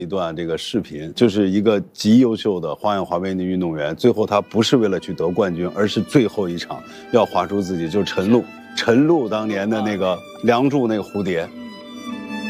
一段这个视频，就是一个极优秀的花样滑冰的运动员，最后他不是为了去得冠军，而是最后一场要滑出自己，就是陈露当年的那个梁祝那个蝴蝶。